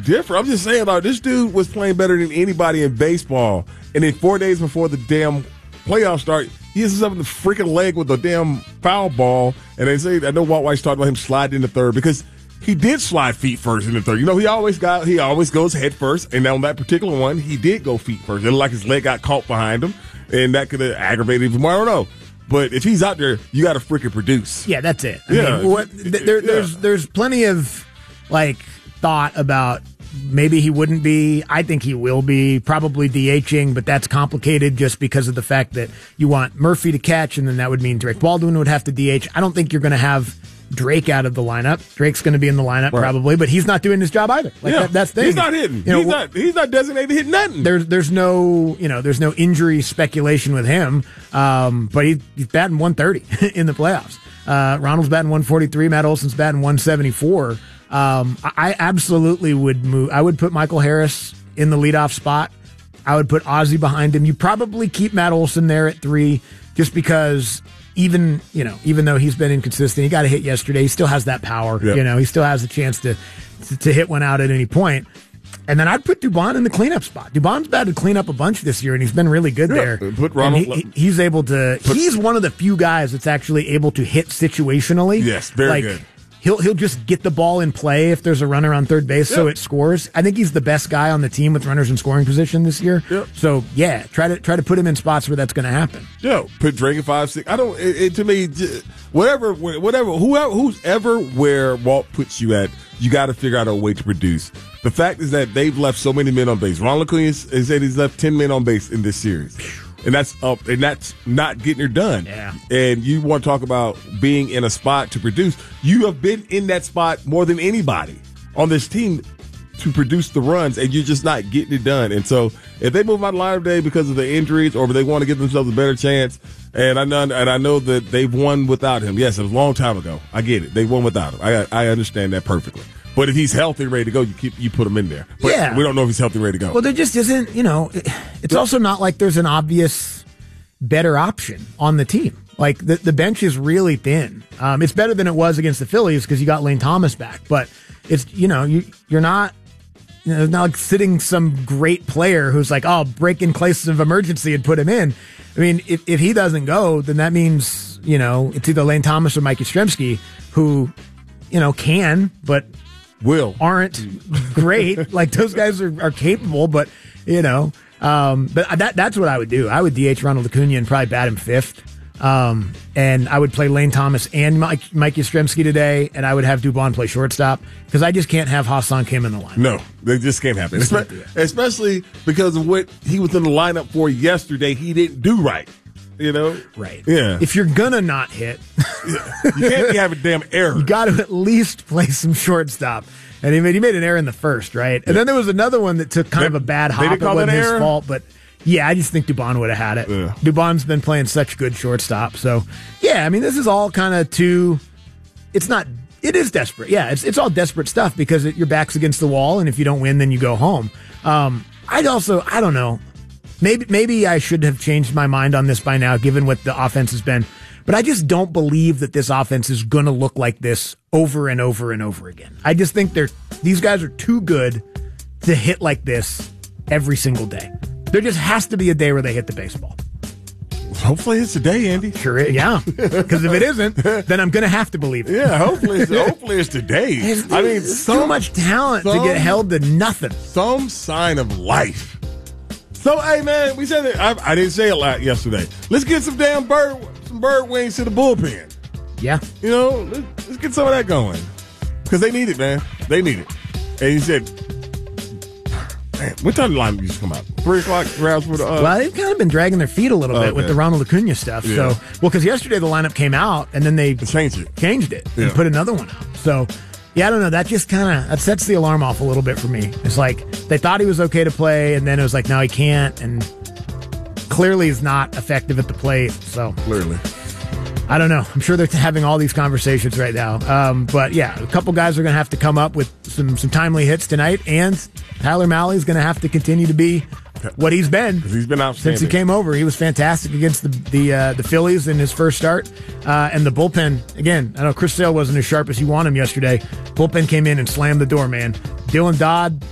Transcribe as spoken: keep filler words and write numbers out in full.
different. I'm just saying, like, this dude was playing better than anybody in baseball. And then four days before the damn playoffs start, he hits himself in the freaking leg with a damn foul ball. And they say, I know Walt White's talking about him sliding in the third because he did slide feet first in the third. You know, he always got, he always goes head first. And on that particular one, he did go feet first. It looked like his leg got caught behind him, and that could have aggravated him more. I don't know. But if he's out there, you got to freaking produce. Yeah, that's it. I yeah. mean, what, there, there's, yeah. there's plenty of, like, thought about maybe he wouldn't be. I think he will be, probably DHing, but that's complicated just because of the fact that you want Murphy to catch, and then that would mean Drake Baldwin would have to D H. I don't think you're going to have Drake out of the lineup. Drake's going to be in the lineup right. probably, but he's not doing his job either. Like yeah. that, that's the thing. He's not hitting. You know, he's not. He's not designated to hit nothing. There's there's no you know there's no injury speculation with him. Um, but he, he's batting one thirty in the playoffs. Uh, Ronald's batting one forty-three. Matt Olson's batting one seventy-four. Um, I absolutely would move. I would put Michael Harris in the leadoff spot. I would put Ozzie behind him. You probably keep Matt Olson there at three, just because. Even, you know, even though he's been inconsistent, he got a hit yesterday. He still has that power. Yep. You know, he still has a chance to, to to hit one out at any point. And then I'd put Dubon in the cleanup spot. Dubon's batted clean up a bunch this year, and he's been really good yeah. there. Put Ronald. He, he's able to. Put, he's one of the few guys that's actually able to hit situationally. Yes, very like, good. He'll he'll just get the ball in play if there's a runner on third base, yep. so it scores. I think he's the best guy on the team with runners in scoring position this year. Yep. So yeah, try to try to put him in spots where that's going to happen. Yeah, put Drake in five, six. I don't. It, it, to me, whatever, whatever, whoever, who's ever where Walt puts you at, you got to figure out a way to produce. The fact is that they've left so many men on base. Ronald Acuna has said he's left ten men on base in this series. And that's up, and that's not getting it done. Yeah. And you want to talk about being in a spot to produce. You have been in that spot more than anybody on this team to produce the runs, and you're just not getting it done. And so, if they move out of line today because of the injuries, or if they want to give themselves a better chance, and I know, and I know that they've won without him. Yes, it was a long time ago. I get it. They won without him. I I understand that perfectly. But if he's healthy and ready to go, you keep you put him in there. But yeah. we don't know if he's healthy and ready to go. Well, there just isn't, you know, it's also not like there's an obvious better option on the team. Like, the, the bench is really thin. Um, it's better than it was against the Phillies because you got Lane Thomas back. But it's, you know, you, you're not, you know, not like sitting some great player who's like, oh, break in cases of emergency and put him in. I mean, if, if he doesn't go, then that means, you know, it's either Lane Thomas or Mike Yastrzemski who, you know, can, but will aren't great. Like, those guys are, are capable, but you know, um, but that that's what I would do. I would D H Ronald Acuna and probably bat him fifth. Um, and I would play Lane Thomas and Mike, Mike Yastrzemski today, and I would have Dubon play shortstop because I just can't have Ha-Seong Kim in the lineup. No, they just can't happen. Espe- especially because of what he was in the lineup for yesterday. He didn't do right. You know? Right. Yeah. If you're going to not hit, you can't be having damn error. You got to at least play some shortstop. And he made, he made an error in the first, right? And yeah. then there was another one that took kind they, of a bad hop. It wasn't his error? fault, but yeah, I just think Dubon would have had it. Yeah. Dubon's been playing such good shortstop. So, yeah, I mean, this is all kind of too, it's not, it is desperate. Yeah, it's it's all desperate stuff because it, your back's against the wall, and if you don't win, then you go home. Um, I'd also, I don't know, maybe maybe I should have changed my mind on this by now, given what the offense has been. But I just don't believe that this offense is going to look like this over and over and over again. I just think they're these guys are too good to hit like this every single day. There just has to be a day where they hit the baseball. Hopefully it's today, Andy. Sure, is, yeah. Because if it isn't, then I'm going to have to believe it. Yeah, hopefully it's, hopefully it's today. It's, I mean, so some, much talent some, to get held to nothing. Some sign of life. So, hey, man, we said it. I, I didn't say it a lot yesterday. Let's get some damn bird, some bird wings to the bullpen. Yeah. You know, let's, let's get some of that going. Because they need it, man. they need it. And you said, man, what time did the line used to come out? Three o'clock rounds for the. Uh, well, they've kind of been dragging their feet a little bit okay. with the Ronald Acuna stuff. Yeah. So, well, because yesterday the lineup came out and then they changed it, changed it, yeah. and put another one out. So, yeah, I don't know. That just kind of that sets the alarm off a little bit for me. It's like they thought he was okay to play, and then it was like, no, he can't, and clearly is not effective at the plate. So clearly. I don't know. I'm sure they're having all these conversations right now. Um, but, yeah, a couple guys are going to have to come up with some, some timely hits tonight, and Tyler Mahle's going to have to continue to be what he's been. He's been outstanding. Since he came over. He was fantastic against the the, uh, the Phillies in his first start. Uh, and the bullpen, again, I know Chris Sale wasn't as sharp as you want him yesterday. Bullpen came in and slammed the door, man. Dylan Dodd,